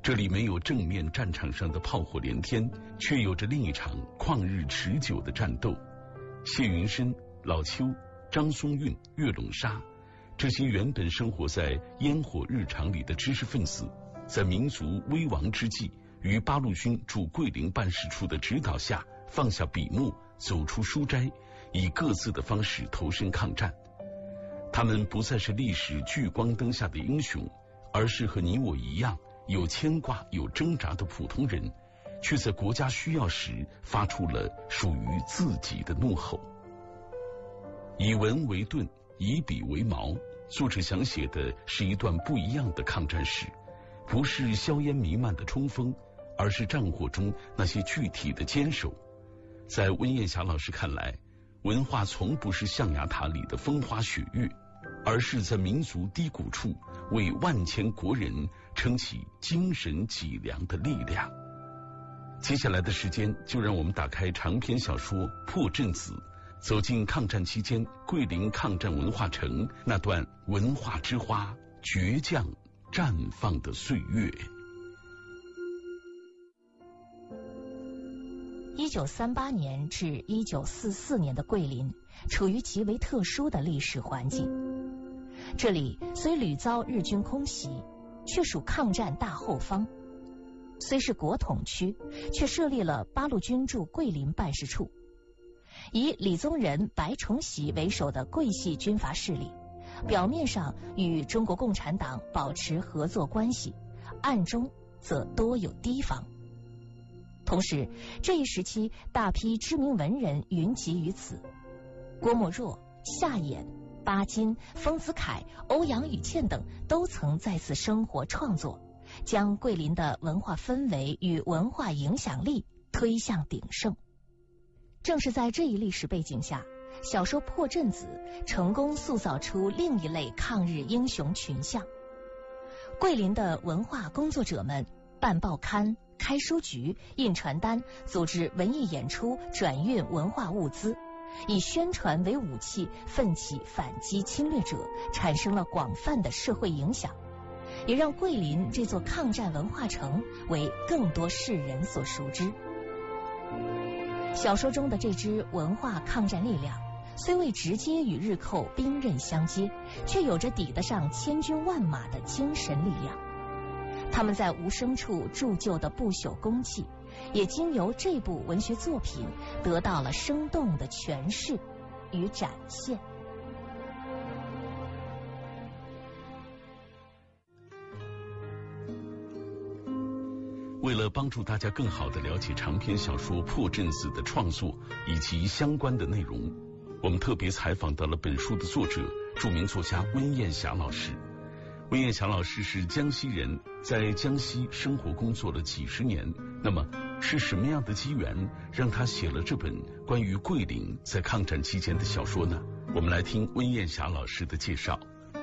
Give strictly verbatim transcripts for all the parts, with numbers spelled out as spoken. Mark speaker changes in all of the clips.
Speaker 1: 这里没有正面战场上的炮火连天，却有着另一场旷日持久的战斗。谢云深、老邱、张松韵、岳陇沙，这些原本生活在烟火日常里的知识分子，在民族危亡之际，于八路军驻桂林办事处的指导下，放下笔墨，走出书斋，以各自的方式投身抗战。他们不再是历史聚光灯下的英雄，而是和你我一样有牵挂、有挣扎的普通人，却在国家需要时发出了属于自己的怒吼。以文为盾，以笔为矛，作者想写的是一段不一样的抗战史，不是硝烟弥漫的冲锋，而是战火中那些具体的坚守。在温艳霞老师看来，文化从不是象牙塔里的风花雪月，而是在民族低谷处为万千国人撑起精神脊梁的力量。接下来的时间，就让我们打开长篇小说《破阵子》，走进抗战期间桂林抗战文化城那段文化之花倔强绽放的岁月。
Speaker 2: 一九三八年至一九四四年的桂林处于极为特殊的历史环境，这里虽屡遭日军空袭，却属抗战大后方；虽是国统区，却设立了八路军驻桂林办事处。以李宗仁、白崇禧为首的桂系军阀势力，表面上与中国共产党保持合作关系，暗中则多有提防。同时，这一时期大批知名文人云集于此，郭沫若、夏衍、巴金、丰子恺、欧阳予倩等都曾在此生活创作，将桂林的文化氛围与文化影响力推向鼎盛。正是在这一历史背景下，小说《破阵子》成功塑造出另一类抗日英雄群像。桂林的文化工作者们办报刊、开书局、印传单，组织文艺演出，转运文化物资，以宣传为武器，奋起反击侵略者，产生了广泛的社会影响，也让桂林这座抗战文化城为更多世人所熟知。小说中的这支文化抗战力量，虽未直接与日寇兵刃相接，却有着抵得上千军万马的精神力量。他们在无声处铸就的不朽功绩，也经由这部文学作品得到了生动的诠释与展现。
Speaker 1: 为了帮助大家更好地了解长篇小说《破阵子》的创作以及相关的内容，我们特别采访到了本书的作者，著名作家温艳霞老师。温艳霞老师是江西人，在江西生活工作了几十年。那么是什么样的机缘让他写了这本关于桂林在抗战期间的小说呢？我们来听温艳霞老师的介绍。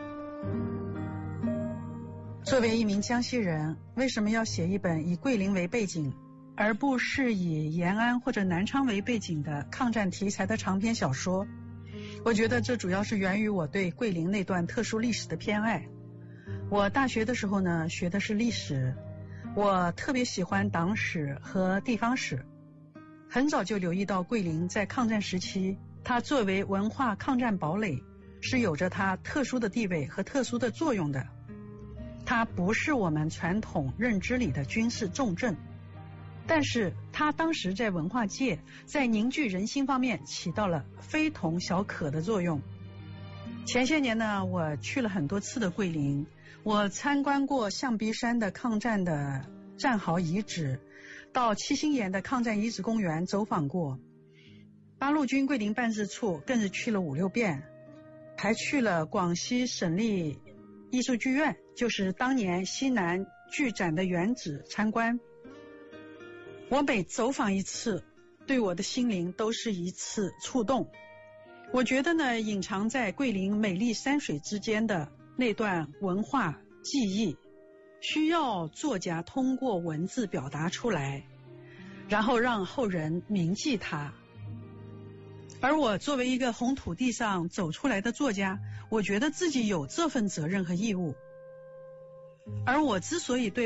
Speaker 3: 作为一名江西人，为什么要写一本以桂林为背景，而不是以延安或者南昌为背景的抗战题材的长篇小说？我觉得这主要是源于我对桂林那段特殊历史的偏爱。我大学的时候呢，学的是历史，我特别喜欢党史和地方史，很早就留意到桂林在抗战时期，它作为文化抗战堡垒，是有着它特殊的地位和特殊的作用的。它不是我们传统认知里的军事重镇，但是它当时在文化界，在凝聚人心方面起到了非同小可的作用。前些年呢，我去了很多次的桂林，我参观过象鼻山的抗战的战壕遗址，到七星岩的抗战遗址公园走访过，八路军桂林办事处更是去了五六遍，还去了广西省立艺术剧院，就是当年西南剧展的原址参观。我每走访一次，对我的心灵都是一次触动。我觉得呢，隐藏在桂林美丽山水之间的那段文化记忆，需要作家通过文字表达出来，然后让后人铭记它。而我作为一个红土地上走出来的作家，我觉得自己有这份责任和义务。而我之所以对